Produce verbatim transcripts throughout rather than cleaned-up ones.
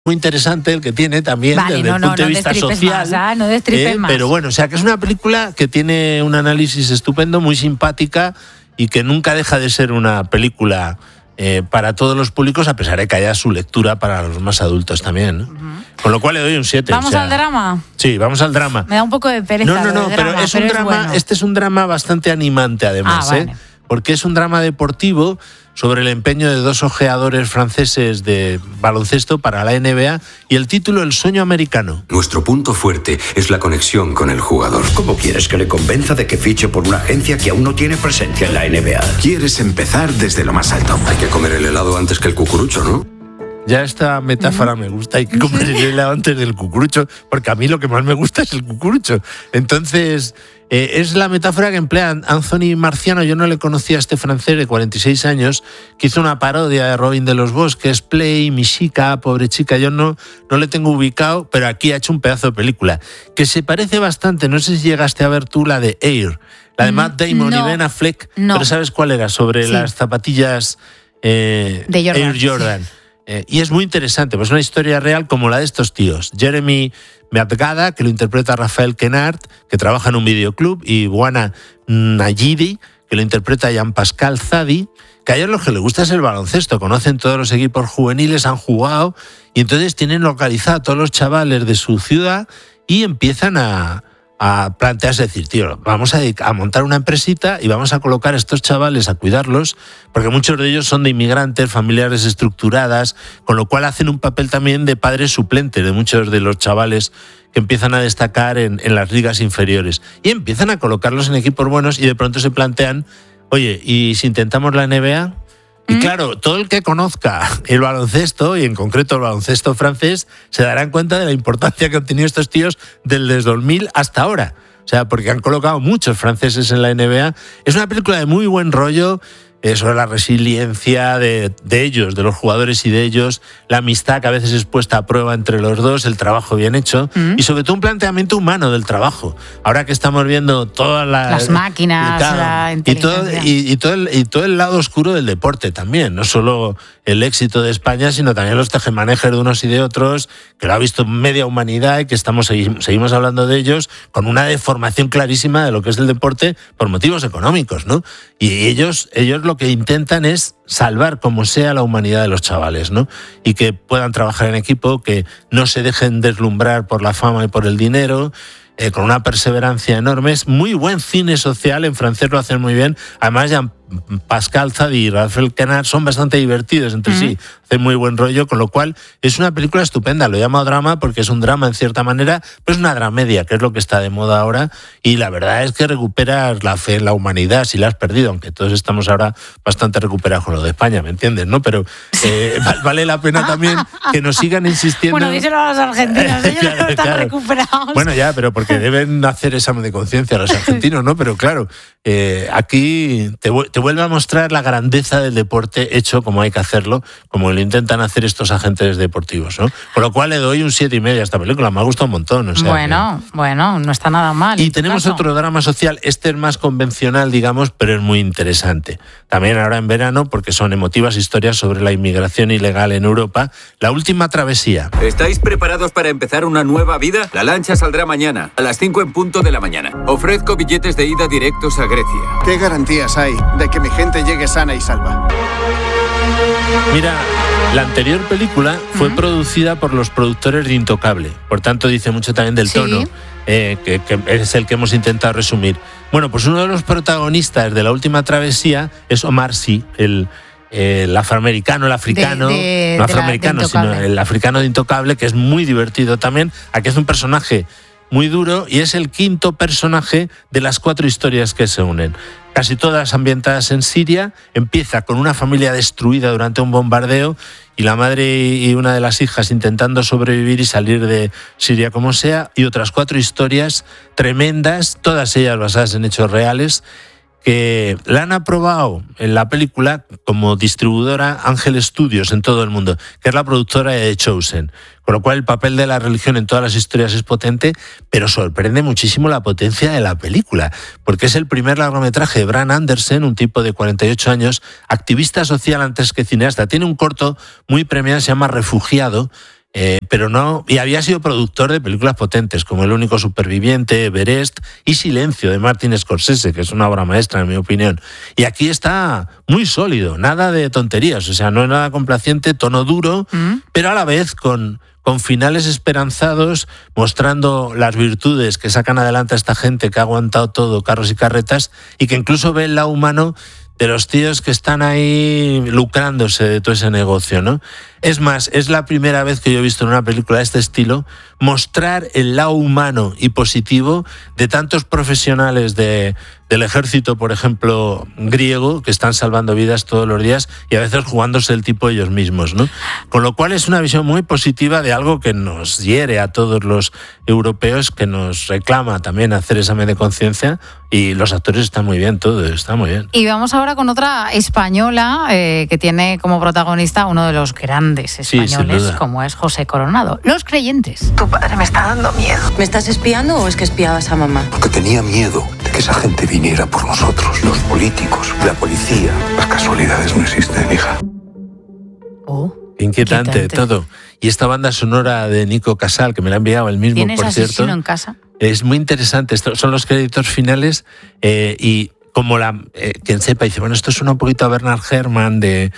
muy interesante el que tiene también vale, desde no, el no, punto no de vista social. Más, ¿eh? No destripes eh, más. Pero bueno, o sea que es una película que tiene un análisis estupendo, muy simpática y que nunca deja de ser una película eh, para todos los públicos, a pesar de que haya su lectura para los más adultos también, ¿no? Uh-huh. Con lo cual le doy un siete. ¿Vamos o sea, al drama? Sí, vamos al drama. Me da un poco de pereza. No, no, no, de pero drama, es un pero drama, es bueno. este es un drama bastante animante además, ah, vale. ¿eh? Porque es un drama deportivo sobre el empeño de dos ojeadores franceses de baloncesto para la N B A y el título El sueño americano. Nuestro punto fuerte es la conexión con el jugador. ¿Cómo quieres que le convenza de que fiche por una agencia que aún no tiene presencia en la N B A? Quieres empezar desde lo más alto. Hay que comer el helado antes que el cucurucho, ¿no? Ya esta metáfora me gusta, hay que comer el helado antes del cucurucho, porque a mí lo que más me gusta es el cucurucho. Entonces, eh, es la metáfora que emplea Anthony Marciano. Yo no le conocía a este francés de cuarenta y seis años, que hizo una parodia de Robin de los Bosques, Play, Mi chica, pobre chica. Yo no, no le tengo ubicado, pero aquí ha hecho un pedazo de película, que se parece bastante, no sé si llegaste a ver tú la de Air, la de Matt Damon no, y Ben Affleck, no. pero ¿sabes cuál era? Sobre sí. las zapatillas eh, de Jordan. Air Jordan. Sí. Eh, y es muy interesante, pues una historia real como la de estos tíos. Jeremy Meadgada, que lo interpreta Rafael Quenard, que trabaja en un videoclub, y Buana Nayidi, que lo interpreta Jean-Pascal Zadi, que a ellos lo que les gusta es el baloncesto, conocen todos los equipos juveniles, han jugado, y entonces tienen localizado a todos los chavales de su ciudad y empiezan a... a plantearse, decir, tío, vamos a, a montar una empresita y vamos a colocar a estos chavales a cuidarlos, porque muchos de ellos son de inmigrantes, familiares estructuradas, con lo cual hacen un papel también de padres suplentes de muchos de los chavales que empiezan a destacar en, en las ligas inferiores. Y empiezan a colocarlos en equipos buenos y de pronto se plantean, oye, ¿y si intentamos la N B A? Y claro, todo el que conozca el baloncesto, y en concreto el baloncesto francés, se darán cuenta de la importancia que han tenido estos tíos desde dos mil hasta ahora. O sea, porque han colocado muchos franceses en la N B A. Es una película de muy buen rollo, eh, sobre la resiliencia de, de ellos, de los jugadores y de ellos, la amistad que a veces es puesta a prueba entre los dos, el trabajo bien hecho, mm. y sobre todo un planteamiento humano del trabajo. Ahora que estamos viendo todas las... Las máquinas, claro, la inteligencia. Y todo, y, y, todo el, y todo el lado oscuro del deporte también, no solo el éxito de España, sino también los tejemanejes de unos y de otros, que lo ha visto media humanidad y que estamos seguimos hablando de ellos con una deformación clarísima de lo que es el deporte por motivos económicos, ¿no? Y ellos, ellos lo que intentan es salvar como sea la humanidad de los chavales, ¿no? Y que puedan trabajar en equipo, que no se dejen deslumbrar por la fama y por el dinero, eh, con una perseverancia enorme. Es muy buen cine social, en francés lo hacen muy bien. Además, ya Pascal Zadi y Rafael Quenard son bastante divertidos entre mm. sí, hacen muy buen rollo, con lo cual es una película estupenda. Lo llamo drama porque es un drama en cierta manera, pero es una dramedia, que es lo que está de moda ahora, y la verdad es que recuperas la fe en la humanidad si la has perdido, aunque todos estamos ahora bastante recuperados con lo de España, ¿me entiendes? ¿No? Pero eh, vale la pena también que nos sigan insistiendo. Bueno, díselo a los argentinos, ellos claro, no están claro. recuperados. Bueno, ya, pero porque deben hacer examen de conciencia los argentinos, ¿no? Pero claro, eh, aquí te, te vuelve a mostrar la grandeza del deporte hecho como hay que hacerlo, como lo intentan hacer estos agentes deportivos, ¿no? Con lo cual le doy un siete y medio a esta película, me ha gustado un montón. O sea, bueno, que... bueno, no está nada mal. Y tenemos caso. otro drama social, este es más convencional, digamos, pero es muy interesante. También ahora en verano, porque son emotivas historias sobre la inmigración ilegal en Europa. La última travesía. ¿Estáis preparados para empezar una nueva vida? La lancha saldrá mañana, a las cinco en punto de la mañana. Ofrezco billetes de ida directos a Grecia. ¿Qué garantías hay de que mi gente llegue sana y salva? Mira, la anterior película fue ¿Mm? producida por los productores de Intocable, por tanto dice mucho también del tono, ¿Sí? eh, que, que es el que hemos intentado resumir. Bueno, pues uno de los protagonistas de La última travesía es Omar Sy, el, el afroamericano, el africano, de, de, no afroamericano, sino el africano de Intocable, que es muy divertido también. Aquí es un personaje muy duro y es el quinto personaje de las cuatro historias que se unen. Casi todas ambientadas en Siria. Empieza con una familia destruida durante un bombardeo y la madre y una de las hijas intentando sobrevivir y salir de Siria como sea, y otras cuatro historias tremendas, todas ellas basadas en hechos reales, que la han aprobado en la película como distribuidora Ángel Studios en todo el mundo, que es la productora de The Chosen. Con lo cual el papel de la religión en todas las historias es potente, pero sorprende muchísimo la potencia de la película, porque es el primer largometraje de Brad Anderson, un tipo de cuarenta y ocho años, activista social antes que cineasta. Tiene un corto muy premiado, se llama Refugiado, Eh, pero no, y había sido productor de películas potentes como El único superviviente, Everest y Silencio de Martin Scorsese, que es una obra maestra en mi opinión. Y aquí está muy sólido, nada de tonterías, o sea, no es nada complaciente, tono duro, ¿Mm? pero a la vez con, con finales esperanzados, mostrando las virtudes que sacan adelante a esta gente que ha aguantado todo, carros y carretas, y que incluso ve el lado humano de los tíos que están ahí lucrándose de todo ese negocio, ¿no? Es más, es la primera vez que yo he visto en una película de este estilo mostrar el lado humano y positivo de tantos profesionales de, del ejército, por ejemplo, griego, que están salvando vidas todos los días y a veces jugándose el tipo ellos mismos, ¿no? Con lo cual es una visión muy positiva de algo que nos hiere a todos los europeos, que nos reclama también hacer examen de conciencia, y los actores están muy bien, todo está muy bien. Y vamos ahora con otra española eh, que tiene como protagonista uno de los grandes españoles, sí, como es José Coronado. Los Creyentes. Tu padre me está dando miedo. ¿Me estás espiando o es que espiabas a mamá? Porque tenía miedo de que esa gente viniera por nosotros, los políticos, la policía. Las casualidades no existen, hija. Oh, inquietante, inquietante todo. Y esta banda sonora de Nico Casal, que me la ha enviado el mismo, ¿Tienes por cierto. en casa? Es muy interesante. Estos son los créditos finales eh, y como la eh, quien sepa dice, bueno, esto suena un poquito a Bernard Herrmann, de,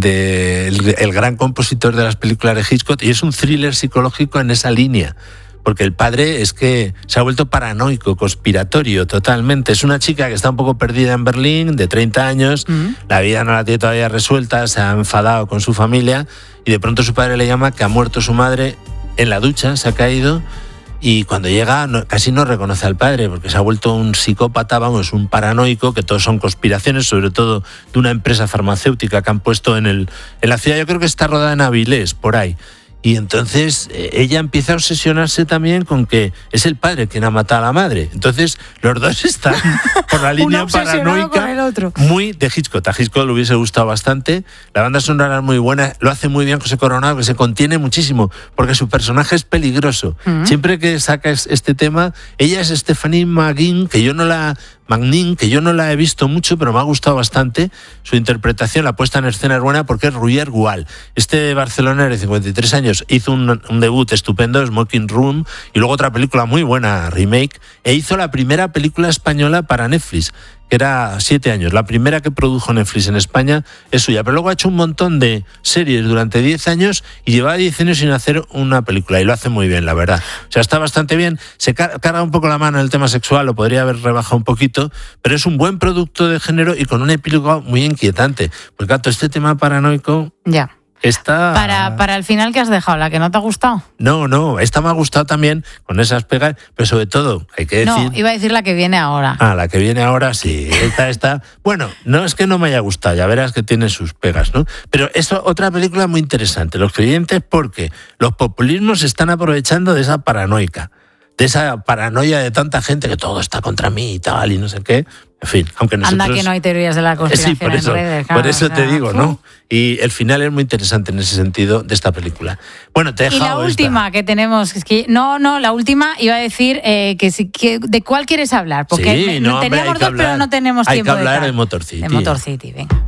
de el, el gran compositor de las películas de Hitchcock, y es un thriller psicológico en esa línea. Porque el padre es que se ha vuelto paranoico, conspiratorio totalmente. Es una chica que está un poco perdida en Berlín, de treinta años, mm. la vida no la tiene todavía resuelta, se ha enfadado con su familia y de pronto su padre le llama que ha muerto su madre en la ducha, se ha caído, y cuando llega no, casi no reconoce al padre porque se ha vuelto un psicópata, vamos, un paranoico, que todos son conspiraciones, sobre todo de una empresa farmacéutica que han puesto en, el, en la ciudad. Yo creo que está rodada en Avilés, por ahí. Y entonces ella empieza a obsesionarse también con que es el padre quien ha matado a la madre. Entonces los dos están por la línea paranoica muy de Hitchcock. A Hitchcock le hubiese gustado bastante. La banda sonora es muy buena. Lo hace muy bien José Coronado, que se contiene muchísimo porque su personaje es peligroso. Mm-hmm. Siempre que saca este tema, ella es Stephanie Magnin, que yo no la... Magnin, que yo no la he visto mucho, pero me ha gustado bastante su interpretación. La puesta en escena es buena porque es Roger Gual. Este barcelonés de cincuenta y tres años hizo un, un debut estupendo, Smoking Room, y luego otra película muy buena, remake, e hizo la primera película española para Netflix, que era Siete años. La primera que produjo Netflix en España es suya, pero luego ha hecho un montón de series durante diez años y lleva diez años sin hacer una película, y lo hace muy bien, la verdad. O sea, está bastante bien. Se carga un poco la mano en el tema sexual, lo podría haber rebajado un poquito, pero es un buen producto de género y con un epílogo muy inquietante. Porque, gato, este tema paranoico... Ya. Está... Para, para el final que has dejado, ¿la que no te ha gustado? No, no, esta me ha gustado también con esas pegas, pero sobre todo, hay que decir... No, iba a decir la que viene ahora. Ah, la que viene ahora, sí, esta, esta... Bueno, no es que no me haya gustado, ya verás que tiene sus pegas, ¿no? Pero es otra película muy interesante, Los Creyentes, porque los populismos se están aprovechando de esa paranoica, de esa paranoia de tanta gente que todo está contra mí y tal, y no sé qué. En fin, aunque nosotros... Anda que no hay teorías de la conspiración sí, por eso, en redes. Claro, por eso o sea, te digo, ¿no? Y el final es muy interesante en ese sentido de esta película. Bueno, te he dejado Y la última esta. que tenemos, es que no, no, la última iba a decir eh, que, que ¿de cuál quieres hablar? Porque sí, me, no, teníamos hombre, dos, hablar, pero no tenemos hay tiempo que hablar de, de Motor City. De Motor City, venga.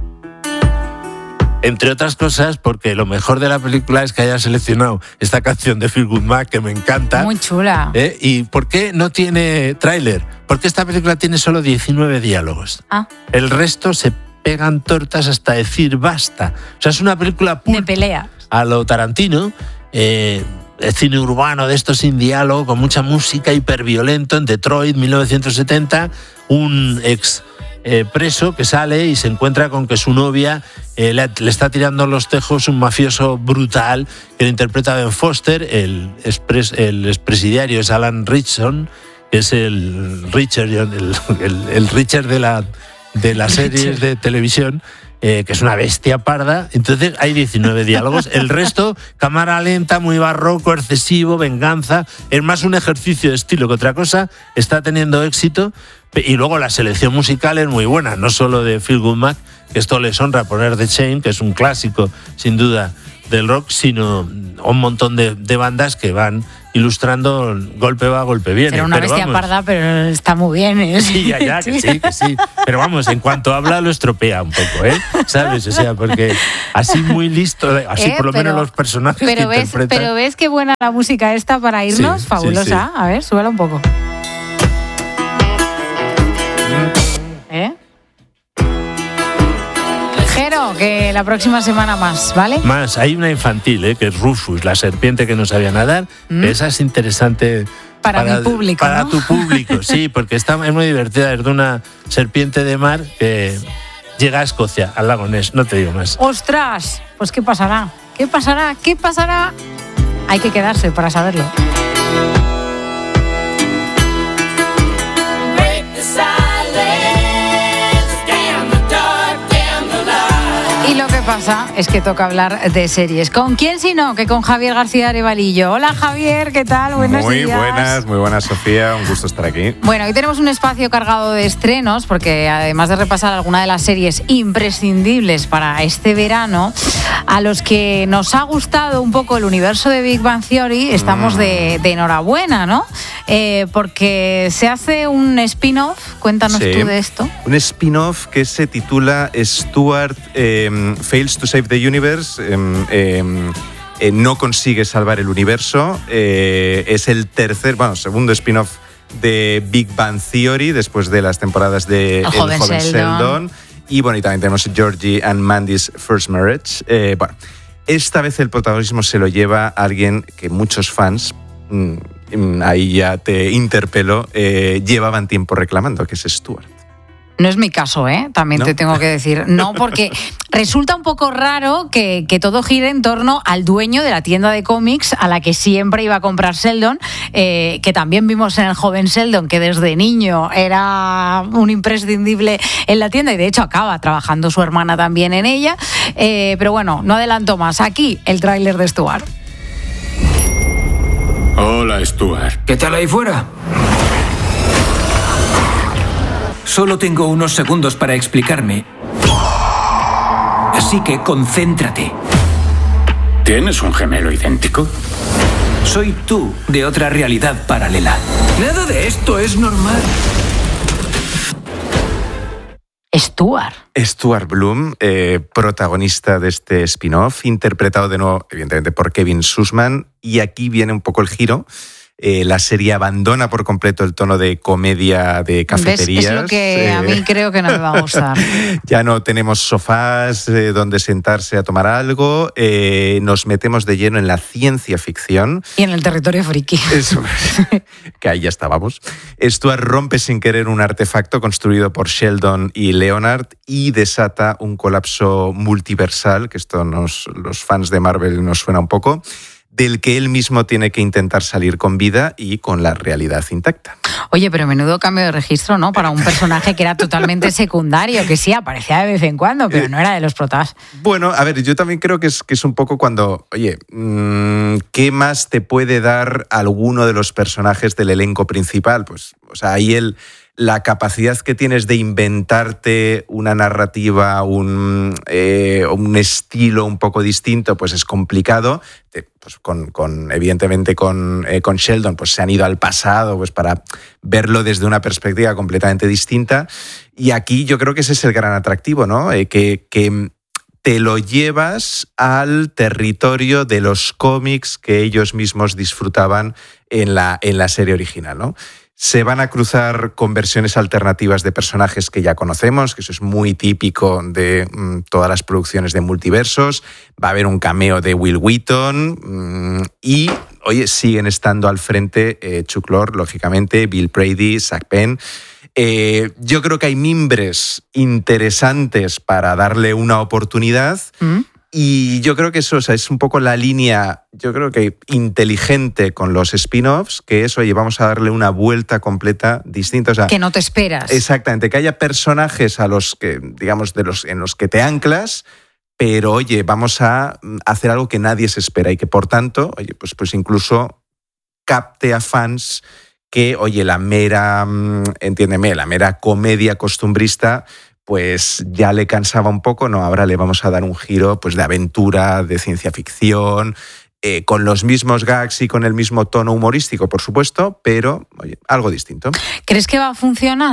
Entre otras cosas, porque lo mejor de la película es que haya seleccionado esta canción de Feel Good Mac, que me encanta. Muy chula. ¿Eh? ¿Y por qué no tiene tráiler? Porque esta película tiene solo diecinueve diálogos. Ah. El resto se pegan tortas hasta decir basta. O sea, es una película pulp de pelea. A lo Tarantino, eh, el cine urbano de esto sin diálogo, con mucha música, hiperviolento. En Detroit, mil novecientos setenta, un ex... Eh, preso que sale y se encuentra con que su novia eh, le, le está tirando los tejos un mafioso brutal que lo interpreta Ben Foster. El, expres, el expresidiario es Alan Ritchson, que es el Richard, el, el, el Richard de, la, de las series de televisión, eh, que es una bestia parda. Entonces hay diecinueve diálogos. El resto, cámara lenta, muy barroco, excesivo, venganza. Es más un ejercicio de estilo que otra cosa. Está teniendo éxito. Y luego la selección musical es muy buena, no solo de Feel Good Mac, que esto les honra poner The Chain, que es un clásico sin duda del rock, sino un montón de, de bandas que van ilustrando golpe va, golpe viene. Era una pero bestia vamos, parda, pero está muy bien. ¿eh? Sí, ya, ya, que sí, que sí. Pero vamos, en cuanto habla lo estropea un poco, ¿eh? ¿Sabes? O sea, porque así muy listo, así Eh, por lo pero, menos los personajes pero que ves, interpretan. Pero ves qué buena la música esta para irnos, Sí, fabulosa. sí, sí. A ver, súbela un poco. ¿Eh? Jero, que la próxima semana más, ¿vale? Más, hay una infantil, ¿eh? Que es Rufus, la serpiente que no sabía nadar. Mm. Esa es interesante. Para mi público, Para ¿no? tu público, sí, porque está, es muy divertida. Es de una serpiente de mar que llega a Escocia, al lago Ness, no te digo más. ¡Ostras! Pues ¿qué pasará? ¿Qué pasará? ¿Qué pasará? Hay que quedarse para saberlo. Y lo que pasa es que toca hablar de series. ¿Con quién si no que con Javier García Arevalillo? Hola Javier, ¿qué tal? Buenos muy días. Muy buenas, muy buenas Sofía, un gusto estar aquí. Bueno, hoy tenemos un espacio cargado de estrenos porque además de repasar alguna de las series imprescindibles para este verano, a los que nos ha gustado un poco el universo de Big Bang Theory, estamos mm. de, de enhorabuena, ¿no? Eh, porque se hace un spin-off, cuéntanos sí, tú de esto. Un spin-off que se titula Stuart eh, Fails to Save the Universe, eh, eh, eh, no consigue salvar el universo, eh, es el tercer, bueno, segundo spin-off de Big Bang Theory, después de las temporadas de El, el joven, joven Sheldon. Sheldon. Y bueno, y también tenemos Georgie and Mandy's First Marriage. Eh, bueno, esta vez el protagonismo se lo lleva a alguien que muchos fans, mmm, ahí ya te interpelo, eh, llevaban tiempo reclamando, que es Stuart. No es mi caso, ¿eh? También ¿No? te tengo que decir. No, porque resulta un poco raro que, que todo gire en torno al dueño de la tienda de cómics a la que siempre iba a comprar Sheldon, eh, que también vimos en El joven Sheldon, que desde niño era un imprescindible en la tienda y de hecho acaba trabajando su hermana también en ella. Eh, pero bueno, no adelanto más. Aquí el tráiler de Stuart. Hola, Stuart. ¿Qué tal ahí fuera? Solo tengo unos segundos para explicarme. Así que concéntrate. ¿Tienes un gemelo idéntico? Soy tú de otra realidad paralela. Nada de esto es normal. Stuart. Stuart Bloom, eh, protagonista de este spin-off, interpretado de nuevo, evidentemente, por Kevin Sussman. Y aquí viene un poco el giro. Eh, la serie abandona por completo el tono de comedia de cafeterías. ¿Ves? Es lo que eh, a mí creo que no me va a gustar. Ya no tenemos sofás eh, donde sentarse a tomar algo. Eh, nos metemos de lleno en la ciencia ficción. Y en el territorio friki. Eso, que ahí ya estábamos. Stuart rompe sin querer un artefacto construido por Sheldon y Leonard y desata un colapso multiversal, que esto nos, los fans de Marvel nos suena un poco, del que él mismo tiene que intentar salir con vida y con la realidad intacta. Oye, pero menudo cambio de registro, ¿no? Para un personaje que era totalmente secundario, que sí, aparecía de vez en cuando, pero no era de los protas. Bueno, a ver, yo también creo que es, que es un poco cuando, oye, mmm, ¿qué más te puede dar alguno de los personajes del elenco principal? Pues, o sea, ahí el... la capacidad que tienes de inventarte una narrativa, un, eh, un estilo un poco distinto, pues es complicado. Pues con, con, evidentemente con, eh, con Sheldon pues se han ido al pasado pues para verlo desde una perspectiva completamente distinta. Y aquí yo creo que ese es el gran atractivo, ¿no? Eh, que, que te lo llevas al territorio de los cómics que ellos mismos disfrutaban en la, en la serie original, ¿no? Se van a cruzar con versiones alternativas de personajes que ya conocemos, que eso es muy típico de mmm, todas las producciones de multiversos. Va a haber un cameo de Will Wheaton mmm, y, oye, siguen estando al frente eh, Chuck Lorre, lógicamente, Bill Brady, Zach Penn. Eh, yo creo que hay mimbres interesantes para darle una oportunidad. ¿Mm? Y yo creo que eso, o sea, es un poco la línea, yo creo que inteligente con los spin-offs, que es, oye, vamos a darle una vuelta completa distinta. O sea, que no te esperas. Exactamente, que haya personajes a los que, digamos, de los, en los que te anclas, pero, oye, vamos a hacer algo que nadie se espera y que, por tanto, oye, pues, pues incluso capte a fans que, oye, la mera, entiéndeme, la mera comedia costumbrista pues ya le cansaba un poco, no, ahora le vamos a dar un giro pues de aventura, de ciencia ficción, eh, con los mismos gags y con el mismo tono humorístico, por supuesto, pero oye, algo distinto. ¿Crees que va a funcionar?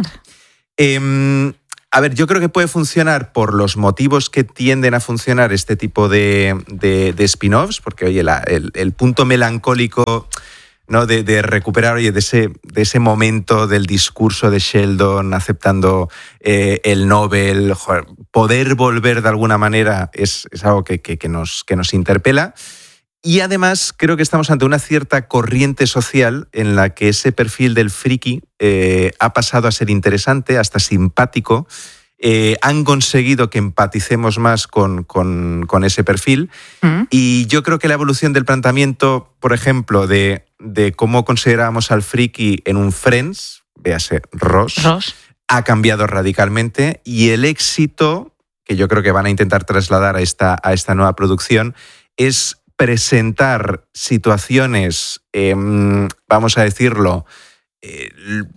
Eh, a ver, yo creo que puede funcionar por los motivos que tienden a funcionar este tipo de, de, de spin-offs, porque oye, la, el, el punto melancólico, ¿no? de, de recuperar oye, de, ese, de ese momento del discurso de Sheldon aceptando eh, el Nobel, joder, poder volver de alguna manera es, es algo que, que, que, nos, que nos interpela. Y además creo que estamos ante una cierta corriente social en la que ese perfil del friki eh, ha pasado a ser interesante, hasta simpático. Eh, han conseguido que empaticemos más con, con, con ese perfil. Mm. Y yo creo que la evolución del planteamiento, por ejemplo, de, de cómo considerábamos al friki en un Friends, véase Ross, Ross, ha cambiado radicalmente. Y el éxito, que yo creo que van a intentar trasladar a esta, a esta nueva producción, es presentar situaciones, eh, vamos a decirlo, eh,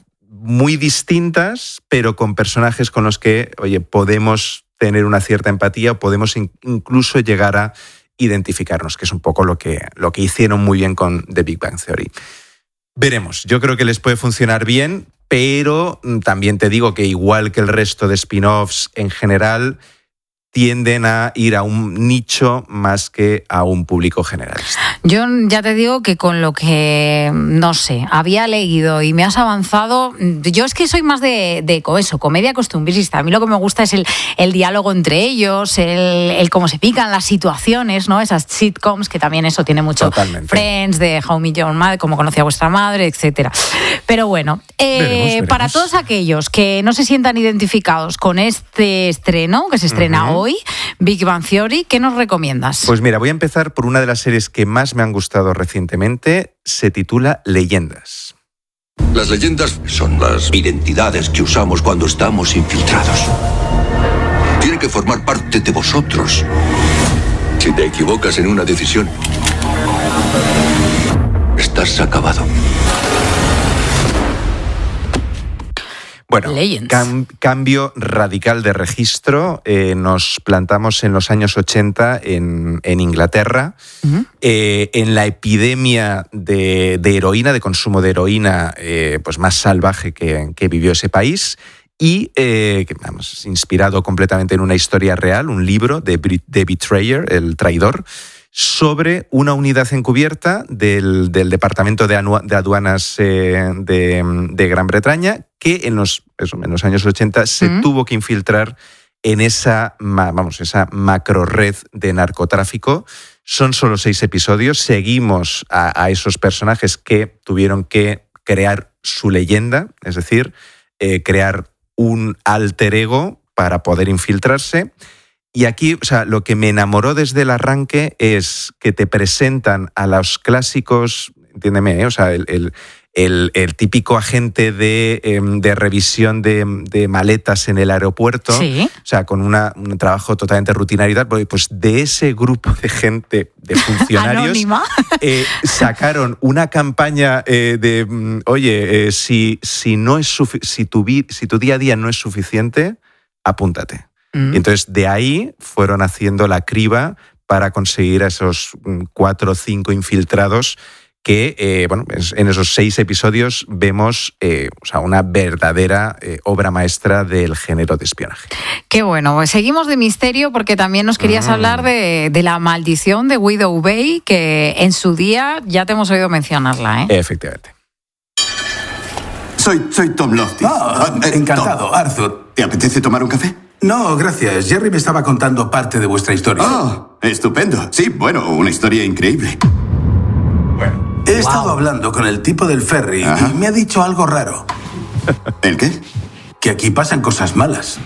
muy distintas, pero con personajes con los que, oye, podemos tener una cierta empatía o podemos in- incluso llegar a identificarnos, que es un poco lo que, lo que hicieron muy bien con The Big Bang Theory. Veremos, yo creo que les puede funcionar bien, pero también te digo que igual que el resto de spin-offs en general, tienden a ir a un nicho más que a un público generalista. Yo ya te digo que con lo que, no sé, había leído y me has avanzado, yo es que soy más de, de eso, comedia costumbrista. A mí lo que me gusta es el, el diálogo entre ellos, el, el cómo se pican las situaciones, ¿no? Esas sitcoms, que también eso tiene mucho. Totalmente. Friends, de How I Met Your Mother, cómo conocí a vuestra madre, etcétera. Pero bueno, eh, veremos, veremos. Para todos aquellos que no se sientan identificados con este estreno, que se estrena uh-huh. hoy, Big Bang Theory, ¿qué nos recomiendas? Pues mira, voy a empezar por una de las series que más me han gustado recientemente. Se titula Leyendas. Las leyendas son las identidades que usamos cuando estamos infiltrados. Tienen que formar parte de vosotros. Si te equivocas en una decisión, estás acabado. Bueno, cam- cambio radical de registro. Eh, nos plantamos en los años ochenta en, en Inglaterra, uh-huh. eh, en la epidemia de, de heroína, de consumo de heroína eh, pues más salvaje que, que vivió ese país. Y, eh, que, vamos, inspirado completamente en una historia real, un libro de The Betrayer, el traidor, sobre una unidad encubierta del, del Departamento de, Anu- de Aduanas eh, de, de Gran Bretaña, que en los, eso, en los años ochenta se mm. tuvo que infiltrar en esa, vamos, esa macro red de narcotráfico. Son solo seis episodios. Seguimos a, a esos personajes que tuvieron que crear su leyenda, es decir, eh, crear un alter ego para poder infiltrarse. Y aquí, o sea, lo que me enamoró desde el arranque es que te presentan a los clásicos, entiéndeme, ¿eh? O sea, el, el, el, el típico agente de, de revisión de, de maletas en el aeropuerto, sí. O sea, con una, un trabajo totalmente rutinario y tal, pues de ese grupo de gente, de funcionarios, eh, sacaron una campaña eh, de, oye, eh, si, si, no es sufi- si, tu vi- si tu día a día no es suficiente, apúntate. Mm. Y entonces de ahí fueron haciendo la criba para conseguir a esos cuatro o cinco infiltrados que, eh, bueno, en esos seis episodios vemos eh, o sea, una verdadera eh, obra maestra del género de espionaje. Qué bueno, pues seguimos de misterio porque también nos querías mm. hablar de, de la maldición de Widow Bay, que en su día ya te hemos oído mencionarla, ¿eh? Efectivamente. Soy, soy Tom Loftis. Oh, eh, encantado, Tom. Arthur. ¿Te apetece tomar un café? No, gracias. Jerry me estaba contando parte de vuestra historia. Oh, estupendo. Sí, bueno, una historia increíble. Bueno, he wow. estado hablando con el tipo del ferry Ajá. y me ha dicho algo raro. ¿El qué? Que aquí pasan cosas malas.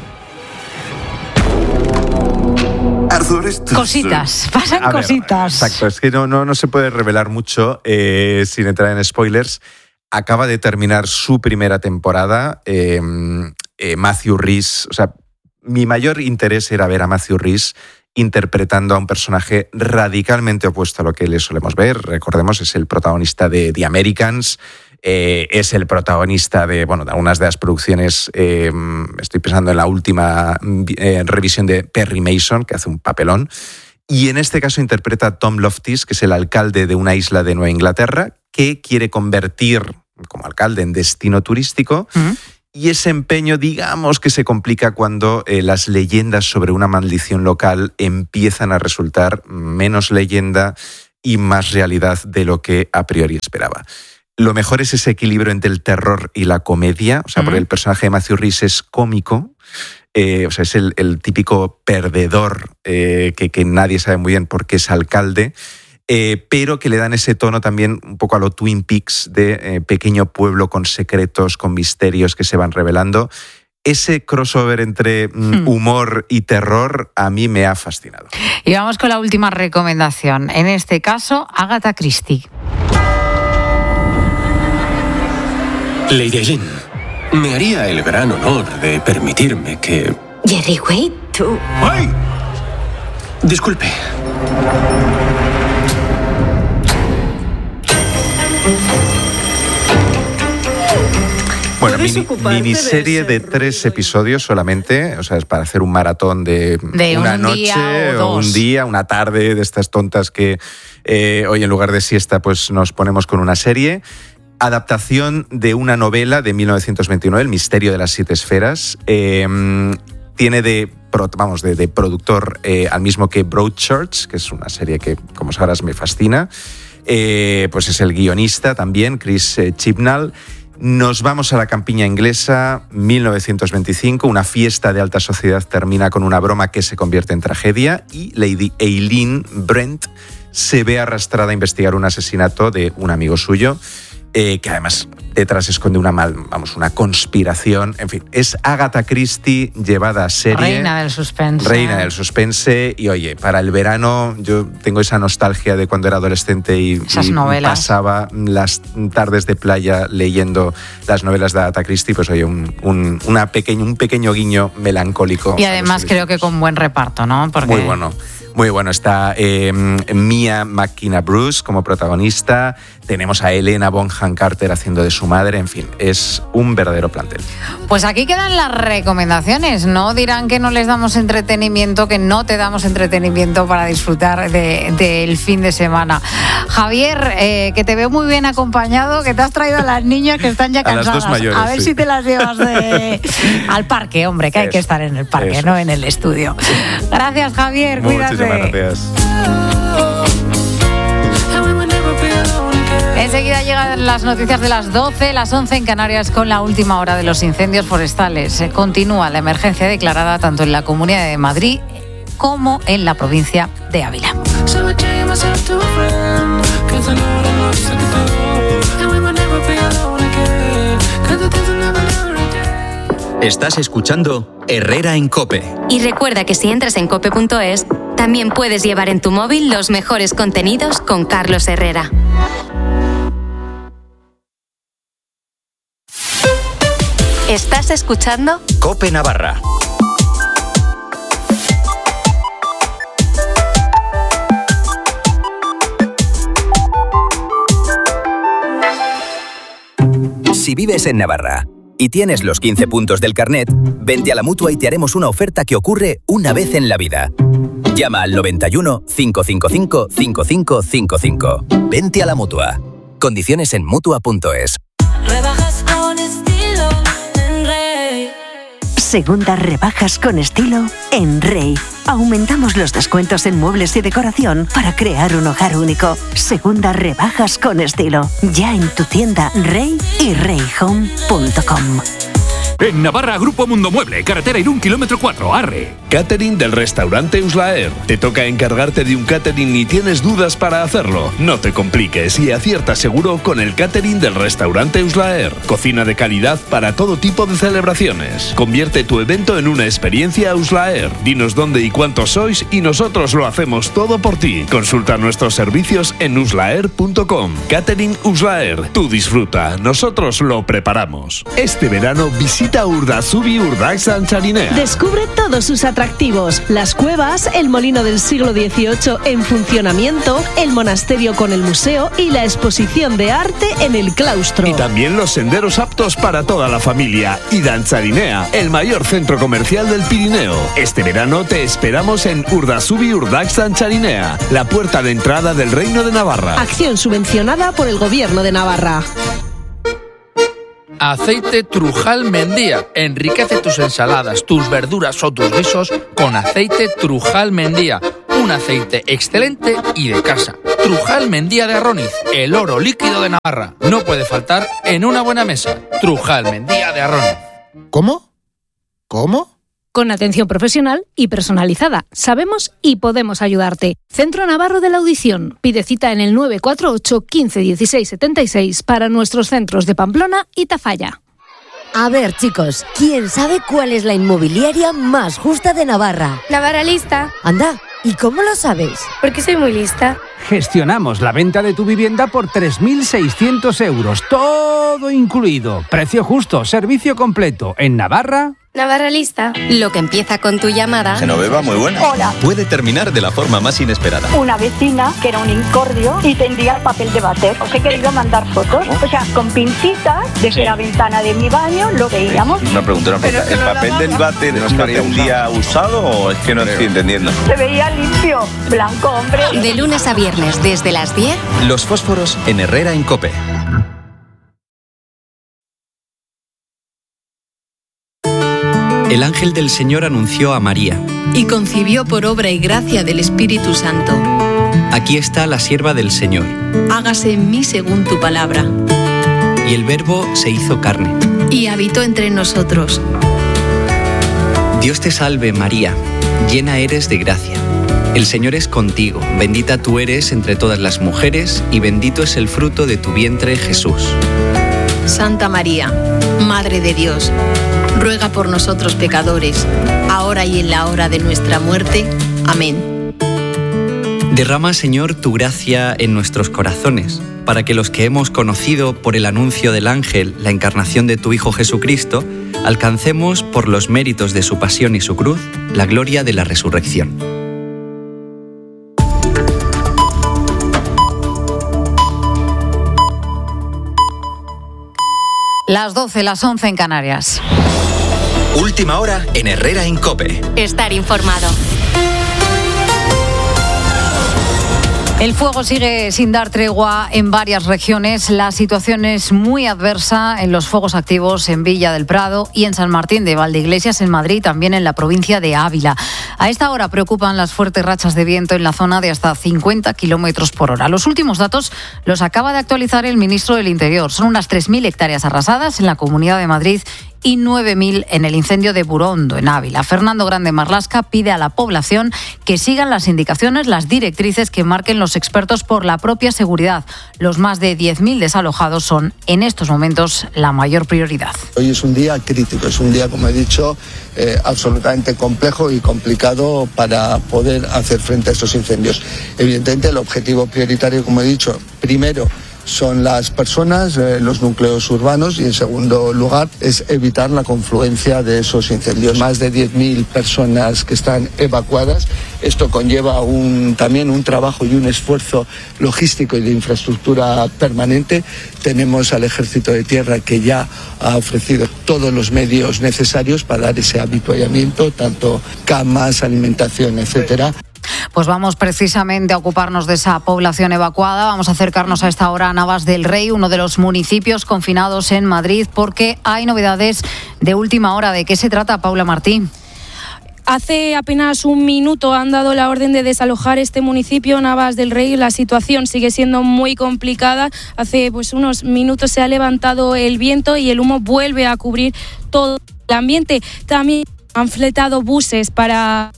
Arthur, esto cositas, pasan a cositas. Ver, exacto, es que no, no, no se puede revelar mucho eh, sin entrar en spoilers. Acaba de terminar su primera temporada. Eh, eh, Matthew Rhys, o sea, mi mayor interés era ver a Matthew Rhys interpretando a un personaje radicalmente opuesto a lo que le solemos ver. Recordemos, es el protagonista de The Americans, eh, es el protagonista de, bueno, de algunas de las producciones, eh, estoy pensando en la última eh, revisión de Perry Mason, que hace un papelón. Y en este caso interpreta a Tom Loftis, que es el alcalde de una isla de Nueva Inglaterra, que quiere convertir como alcalde en destino turístico. ¿Mm? Y ese empeño, digamos, que se complica cuando eh, las leyendas sobre una maldición local empiezan a resultar menos leyenda y más realidad de lo que a priori esperaba. Lo mejor es ese equilibrio entre el terror y la comedia, o sea, uh-huh. porque el personaje de Matthew Rhys es cómico, eh, o sea, es el, el típico perdedor eh, que, que nadie sabe muy bien por qué es alcalde, Eh, pero que le dan ese tono también un poco a lo Twin Peaks de eh, pequeño pueblo con secretos, con misterios que se van revelando. Ese crossover entre mm, humor y terror a mí me ha fascinado. Y vamos con la última recomendación. En este caso, Agatha Christie. Lady Eileen, me haría el gran honor de permitirme que... Jerry Wade, tú... ¡Ay! Disculpe. Bueno, mini, miniserie de, de tres episodios solamente, o sea, es para hacer un maratón de, de una un noche o, o un día, una tarde, de estas tontas que eh, hoy en lugar de siesta pues nos ponemos con una serie. Adaptación de una novela de mil novecientos veintinueve, El misterio de las siete esferas. Eh, tiene de, vamos, de, de productor eh, al mismo que Broadchurch, que es una serie que, como sabrás, me fascina. Eh, pues es el guionista también, Chris eh, Chibnall. Nos vamos a la campiña inglesa, mil novecientos veinticinco, una fiesta de alta sociedad termina con una broma que se convierte en tragedia y Lady Eileen Brent se ve arrastrada a investigar un asesinato de un amigo suyo, eh, que además detrás esconde una mal, vamos, una conspiración. En fin, es Agatha Christie llevada a serie. Reina del suspense. Reina del suspense. Y oye, para el verano yo tengo esa nostalgia de cuando era adolescente y, y pasaba las tardes de playa leyendo las novelas de Agatha Christie. Pues oye, un, un, una pequeño, un pequeño guiño melancólico. Y además creo que con buen reparto, ¿no? Porque... Muy bueno. Muy bueno, está eh, Mia McKenna Bruce como protagonista, tenemos a Helena Bonham Carter haciendo de su madre, en fin, es un verdadero plantel. Pues aquí quedan las recomendaciones, no dirán que no les damos entretenimiento, que no te damos entretenimiento para disfrutar del de, fin de semana. Javier, eh, que te veo muy bien acompañado, que te has traído a las niñas que están ya cansadas. A las dos mayores, a ver sí. si te las llevas de... al parque, hombre, que hay Eso. que estar en el parque, Eso. no en el estudio. Gracias, Javier, cuídate. Muchísimas gracias. Enseguida llegan las noticias de las doce, las once en Canarias con la última hora de los incendios forestales. Continúa la emergencia declarada tanto en la Comunidad de Madrid como en la provincia de Ávila. Estás escuchando Herrera en COPE. Y recuerda que si entras en cope punto es, también puedes llevar en tu móvil los mejores contenidos con Carlos Herrera. ¿Estás escuchando? COPE Navarra. Si vives en Navarra y tienes los quince puntos del carnet, vente a la Mutua y te haremos una oferta que ocurre una vez en la vida. Llama al noventa y uno, cinco cinco cinco, cinco cinco cinco cinco. Vente a la Mutua. Condiciones en mutua punto es. Rebajas con estilo en Rey. Segundas rebajas con estilo en Rey. Aumentamos los descuentos en muebles y decoración para crear un hogar único. Segundas rebajas con estilo. Ya en tu tienda Rey y rey home punto com. En Navarra, Grupo Mundo Mueble, carretera Irún, kilómetro cuatro, Arre. Catering del restaurante Uslaer. ¿Te toca encargarte de un catering y tienes dudas para hacerlo? No te compliques y acierta seguro con el catering del restaurante Uslaer. Cocina de calidad para todo tipo de celebraciones. Convierte tu evento en una experiencia Uslaer. Dinos dónde y cuántos sois y nosotros lo hacemos todo por ti. Consulta nuestros servicios en uslaer punto com. Catering Uslaer. Tú disfruta, nosotros lo preparamos. Este verano visita Visita Urdasubi Urdaxan Charinea. Descubre todos sus atractivos, las cuevas, el molino del siglo dieciocho en funcionamiento, el monasterio con el museo y la exposición de arte en el claustro. Y también los senderos aptos para toda la familia. Idancharinea, el mayor centro comercial del Pirineo. Este verano te esperamos en Urdasubi Urdaxan Charinea, la puerta de entrada del Reino de Navarra. Acción subvencionada por el Gobierno de Navarra. Aceite Trujal Mendía. Enriquece tus ensaladas, tus verduras o tus guisos con aceite Trujal Mendía. Un aceite excelente y de casa. Trujal Mendía de Arroniz, el oro líquido de Navarra. No puede faltar en una buena mesa. Trujal Mendía de Arroniz. ¿Cómo? ¿Cómo? Con atención profesional y personalizada. Sabemos y podemos ayudarte. Centro Navarro de la Audición. Pide cita en el nueve cuatro ocho, quince, dieciséis, setenta y seis para nuestros centros de Pamplona y Tafalla. A ver, chicos, ¿quién sabe cuál es la inmobiliaria más justa de Navarra? Navarra Lista. Anda, ¿y cómo lo sabes? Porque soy muy lista. Gestionamos la venta de tu vivienda por tres mil seiscientos euros, todo incluido. Precio justo, servicio completo. En Navarra... Navarra Lista. Lo que empieza con tu llamada... Genoveva, muy buena. Hola. Puede terminar de la forma más inesperada. Una vecina que era un incordio y tendría el papel de váter. Os he querido mandar fotos. O sea, con pincitas, desde sí. la ventana de mi baño lo veíamos. Una pregunta, una pregunta. ¿El papel del váter no tendría usado o es que no estoy entendiendo? Se veía limpio, blanco, hombre. De lunes a viernes, desde las diez... Los fósforos en Herrera en COPE. El ángel del Señor anunció a María. Y concibió por obra y gracia del Espíritu Santo. Aquí está la sierva del Señor. Hágase en mí según tu palabra. Y el Verbo se hizo carne. Y habitó entre nosotros. Dios te salve, María, llena eres de gracia. El Señor es contigo, bendita tú eres entre todas las mujeres, y bendito es el fruto de tu vientre, Jesús. Santa María, Madre de Dios, ruega por nosotros pecadores, ahora y en la hora de nuestra muerte. Amén. Derrama, Señor, tu gracia en nuestros corazones, para que los que hemos conocido por el anuncio del ángel la encarnación de tu Hijo Jesucristo, alcancemos, por los méritos de su pasión y su cruz, la gloria de la resurrección. Las doce, las once en Canarias. Última hora en Herrera en COPE. Estar informado. El fuego sigue sin dar tregua en varias regiones. La situación es muy adversa en los focos activos en Villa del Prado y en San Martín de Valdeiglesias, en Madrid, también en la provincia de Ávila. A esta hora preocupan las fuertes rachas de viento en la zona de hasta cincuenta kilómetros por hora. Los últimos datos los acaba de actualizar el ministro del Interior. Son unas tres mil hectáreas arrasadas en la Comunidad de Madrid y nueve mil en el incendio de Burondo, en Ávila. Fernando Grande Marlasca pide a la población que sigan las indicaciones, las directrices que marquen los expertos por la propia seguridad. Los más de diez mil desalojados son, en estos momentos, la mayor prioridad. Hoy es un día crítico, es un día, como he dicho, eh, absolutamente complejo y complicado para poder hacer frente a estos incendios. Evidentemente, el objetivo prioritario, como he dicho, primero, son las personas, eh, los núcleos urbanos, y en segundo lugar es evitar la confluencia de esos incendios. Más de diez mil personas que están evacuadas. Esto conlleva un, también un trabajo y un esfuerzo logístico y de infraestructura permanente. Tenemos al Ejército de Tierra que ya ha ofrecido todos los medios necesarios para dar ese habituallamiento, tanto camas, alimentación, etcétera. Pues vamos precisamente a ocuparnos de esa población evacuada. Vamos a acercarnos a esta hora a Navas del Rey, uno de los municipios confinados en Madrid, porque hay novedades de última hora. ¿De qué se trata, Paula Martín? Hace apenas un minuto han dado la orden de desalojar este municipio, Navas del Rey. La situación sigue siendo muy complicada. Hace pues unos minutos se ha levantado el viento y el humo vuelve a cubrir todo el ambiente. También han fletado buses para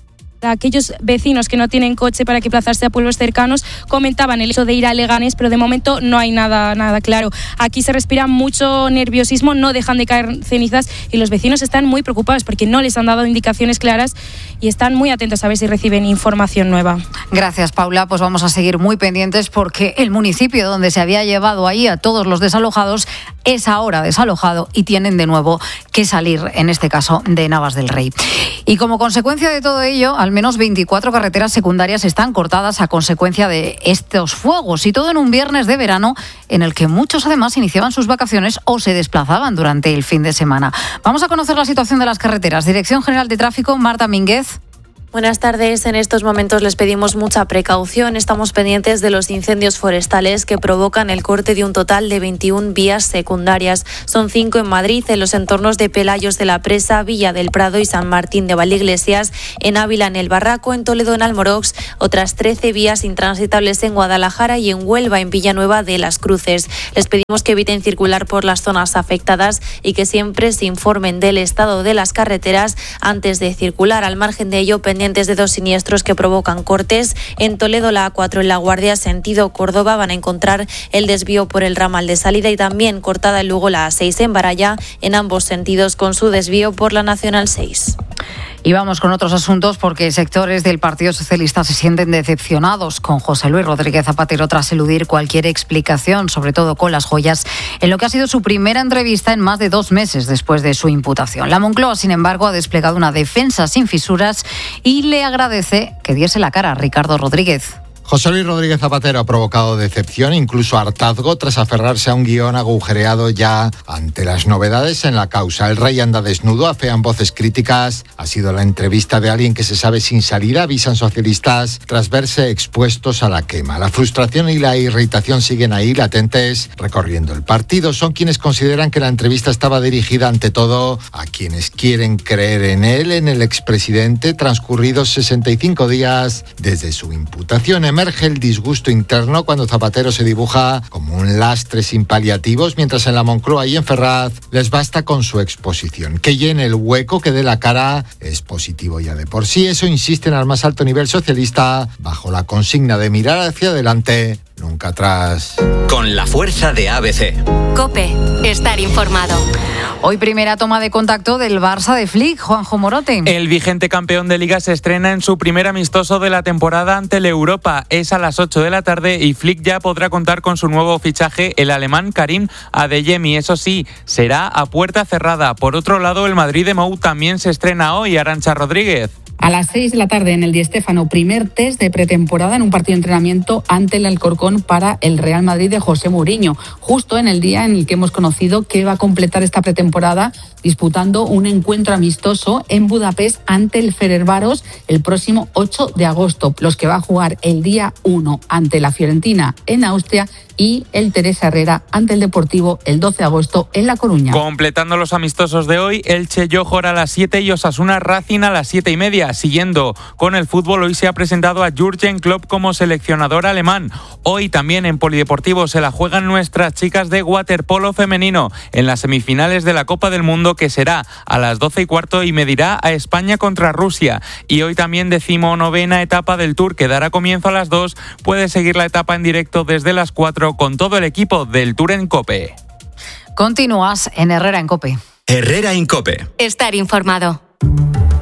Aquellos vecinos que no tienen coche para que plazarse a pueblos cercanos comentaban el hecho de ir a Leganés, pero de momento no hay nada, nada claro. Aquí se respira mucho nerviosismo, no dejan de caer cenizas y los vecinos están muy preocupados porque no les han dado indicaciones claras y están muy atentos a ver si reciben información nueva. Gracias, Paula. Pues vamos a seguir muy pendientes porque el municipio donde se había llevado ahí a todos los desalojados es ahora desalojado y tienen de nuevo que salir, en este caso, de Navas del Rey. Y como consecuencia de todo ello, al menos veinticuatro carreteras secundarias están cortadas a consecuencia de estos fuegos y todo en un viernes de verano en el que muchos además iniciaban sus vacaciones o se desplazaban durante el fin de semana. Vamos a conocer la situación de las carreteras. Dirección General de Tráfico, Marta Mínguez. Buenas tardes. En estos momentos les pedimos mucha precaución. Estamos pendientes de los incendios forestales que provocan el corte de un total de veintiuna vías secundarias. Son cinco en Madrid, en los entornos de Pelayos de la Presa, Villa del Prado y San Martín de Valdeiglesias. En Ávila, en El Barraco, en Toledo, en Almorox. Otras trece vías intransitables en Guadalajara y en Huelva, en Villanueva de las Cruces. Les pedimos que eviten circular por las zonas afectadas y que siempre se informen del estado de las carreteras antes de circular. Al margen de ello, pendientes de dos siniestros que provocan cortes. En Toledo, la A cuatro en La Guardia, sentido Córdoba, van a encontrar el desvío por el ramal de salida y también cortada en Lugo la A seis en Baralla, en ambos sentidos con su desvío por la Nacional seis. Y vamos con otros asuntos porque sectores del Partido Socialista se sienten decepcionados con José Luis Rodríguez Zapatero tras eludir cualquier explicación, sobre todo con las joyas, en lo que ha sido su primera entrevista en más de dos meses después de su imputación. La Moncloa, sin embargo, ha desplegado una defensa sin fisuras y le agradece que diese la cara a Ricardo Rodríguez. José Luis Rodríguez Zapatero ha provocado decepción, incluso hartazgo, tras aferrarse a un guión agujereado ya ante las novedades en la causa. El rey anda desnudo, afean voces críticas. Ha sido la entrevista de alguien que se sabe sin salida, avisan socialistas, tras verse expuestos a la quema. La frustración y la irritación siguen ahí, latentes, recorriendo el partido. Son quienes consideran que la entrevista estaba dirigida ante todo a quienes quieren creer en él, en el expresidente, transcurridos sesenta y cinco días desde su imputación. Emerge el disgusto interno cuando Zapatero se dibuja como un lastre sin paliativos, mientras en la Moncloa y en Ferraz les basta con su exposición. Que llene el hueco, que dé la cara, es positivo ya de por sí. Eso insisten al más alto nivel socialista, bajo la consigna de mirar hacia adelante, nunca atrás. Con la fuerza de A B C. COPE. Estar informado. Hoy primera toma de contacto del Barça de Flick, Juanjo Morote. El vigente campeón de Liga se estrena en su primer amistoso de la temporada ante el Europa. Es a las ocho de la tarde y Flick ya podrá contar con su nuevo fichaje, el alemán Karim Adeyemi. Eso sí, será a puerta cerrada. Por otro lado, el Madrid de Mou también se estrena hoy. Arantxa Rodríguez. A las seis de la tarde en el Di Stéfano, primer test de pretemporada en un partido de entrenamiento ante el Alcorcón para el Real Madrid de José Mourinho, justo en el día en el que hemos conocido que va a completar esta pretemporada disputando un encuentro amistoso en Budapest ante el Ferencváros el próximo ocho de agosto, los que va a jugar el día uno ante la Fiorentina en Austria y el Teresa Herrera ante el Deportivo el doce de agosto en La Coruña. Completando los amistosos de hoy, Elche Johor a las siete y Osasuna Racing a las siete y media. Siguiendo con el fútbol, hoy se ha presentado a Jürgen Klopp como seleccionador alemán. Hoy también en Polideportivo se la juegan nuestras chicas de waterpolo femenino en las semifinales de la Copa del Mundo, que será a las doce y cuarto y medirá a España contra Rusia. Y hoy también decimonovena etapa del Tour, que dará comienzo a las dos. Puedes seguir la etapa en directo desde las cuatro con todo el equipo del Tour en COPE. Continúas en Herrera en COPE. Herrera en COPE. Estar informado.